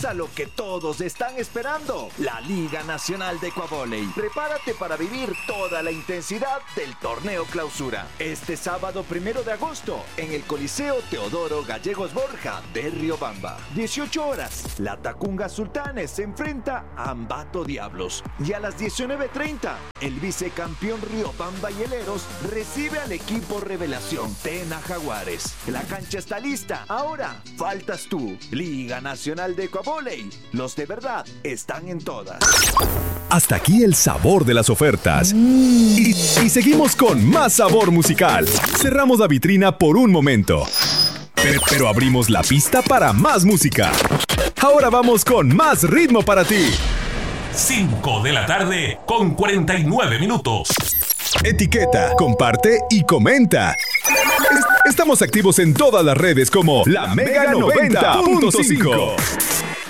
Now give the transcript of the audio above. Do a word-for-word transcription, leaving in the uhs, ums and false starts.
Comienza lo que todos están esperando, la Liga Nacional de Ecuavóley. Prepárate para vivir toda la intensidad del torneo clausura. Este sábado primero de agosto, en el Coliseo Teodoro Gallegos Borja de Riobamba. dieciocho horas, la Tacunga Sultanes se enfrenta a Ambato Diablos. Y a las diecinueve treinta, el vicecampeón Riobamba Hieleros recibe al equipo Revelación Tena Jaguares. La cancha está lista, ahora faltas tú. Liga Nacional de Ecuavóley, los de verdad están en todas. Hasta aquí el sabor de las ofertas. Y, y seguimos con más sabor musical. Cerramos la vitrina por un momento, pero, pero abrimos la pista para más música. Ahora vamos con más ritmo para ti. cinco de la tarde con cuarenta y nueve minutos. Etiqueta, comparte y comenta. Estamos activos en todas las redes como La Mega noventa punto cinco.